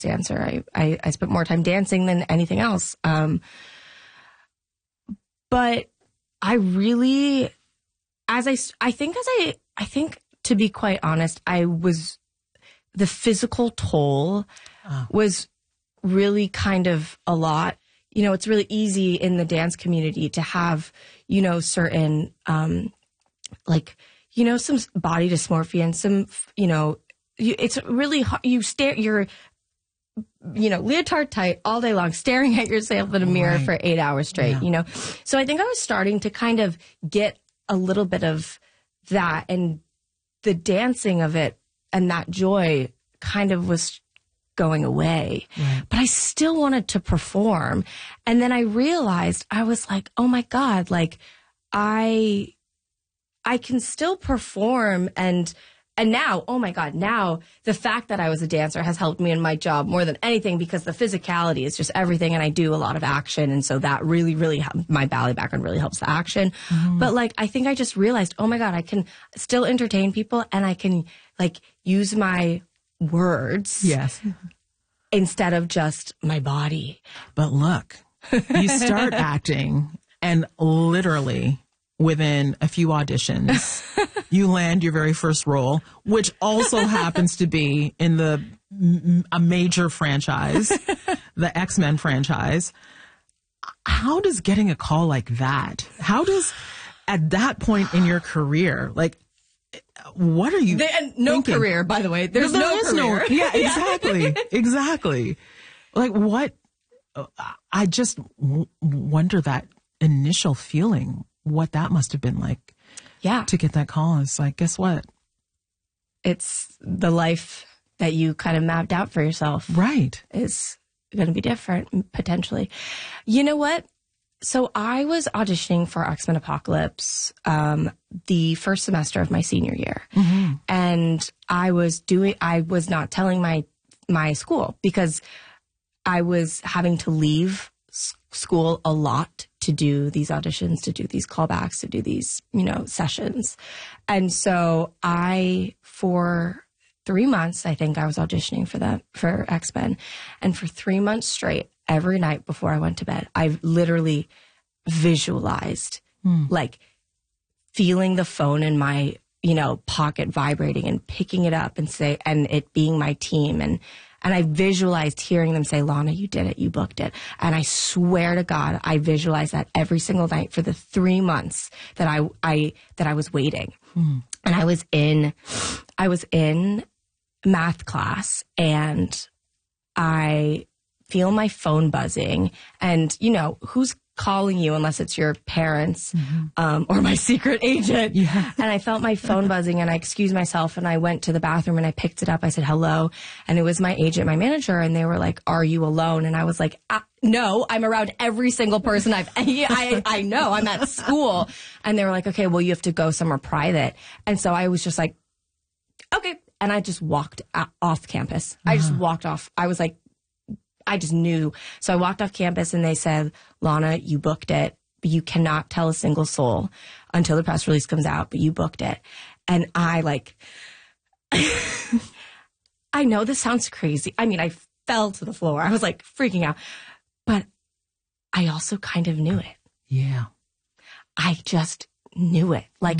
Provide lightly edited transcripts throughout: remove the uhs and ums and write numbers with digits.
dancer. I spent more time dancing than anything else. But I really, I think to be quite honest, the physical toll was really kind of a lot. You know, it's really easy in the dance community to have, you know, certain, like, you know, some body dysmorphia and some, you know, it's really hard. You're, you know, leotard tight all day long, staring at yourself in a mirror for 8 hours straight, you know? So I think I was starting to kind of get a little bit of that, and the dancing of it and that joy kind of was going away, but I still wanted to perform. And then I realized, I was like, oh my God, like I can still perform. And now, oh my God, now the fact that I was a dancer has helped me in my job more than anything, because the physicality is just everything. And I do a lot of action. And so that really, really, my ballet background really helps the action. But like, I think I just realized, oh my God, I can still entertain people, and I can like use my words instead of just my body. But look, you start acting, and literally within a few auditions, you land your very first role, which also happens to be in a major franchise, the X-Men franchise. How does getting a call like that, at that point in your career, like, what are you no thinking? Career, by the way. There's no career. Yeah, exactly. Exactly. Like, what? I just wonder that initial feeling, what that must have been like. Yeah. To get that call. It's like, guess what? It's the life that you kind of mapped out for yourself. Right. Is going to be different, potentially. You know what? So I was auditioning for X-Men Apocalypse the first semester of my senior year. And I was not telling my school, because I was having to leave school a lot to do these auditions, to do these callbacks, to do these, you know, sessions. And so for 3 months, I think I was auditioning for X-Men. And for 3 months straight, every night before I went to bed, I literally visualized, like feeling the phone in my, you know, pocket vibrating and picking it up and it being my team. And I visualized hearing them say, Lana, you did it. You booked it. And I swear to God, I visualized that every single night for the 3 months that I was waiting. And I was in math class, and I feel my phone buzzing, and you know, who's calling you unless it's your parents or my secret agent. And I felt my phone buzzing, and I excused myself, and I went to the bathroom, and I picked it up. I said, hello. And it was my agent, my manager, and they were like, are you alone? And I was like, no, I'm around every single person I know. I'm at school. And they were like, okay, well, you have to go somewhere private. And so I was just like, okay. And I just walked off campus. I just walked off. I was like, I just knew. So I walked off campus, and they said, Lana, you booked it, but you cannot tell a single soul until the press release comes out, but you booked it. And I I know this sounds crazy. I mean, I fell to the floor. I was like freaking out, but I also kind of knew it. Yeah. I just knew it. Like,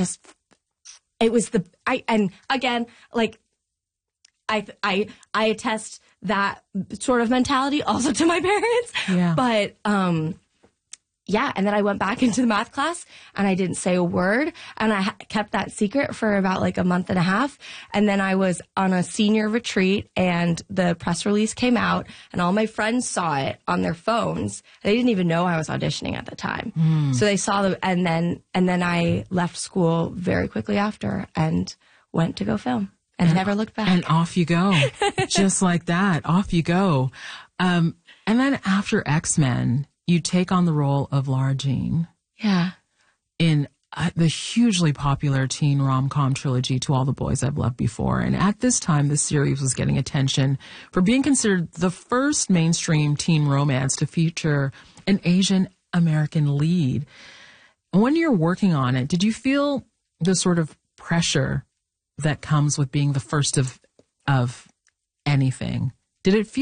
and again, like, I attest that sort of mentality also to my parents. Yeah. But, yeah. And then I went back into the math class, and I didn't say a word, and I kept that secret for about like a month and a half. And then I was on a senior retreat, and the press release came out, and all my friends saw it on their phones. They didn't even know I was auditioning at the time. So they saw and then I left school very quickly after and went to go film. And never looked back. And off you go. Just like that. Off you go. And then after X-Men, you take on the role of Lara Jean. Yeah. In the hugely popular teen rom-com trilogy, To All the Boys I've Loved Before. And at this time, the series was getting attention for being considered the first mainstream teen romance to feature an Asian American lead. When you're working on it, did you feel the sort of pressure that comes with being the first of anything Did it feel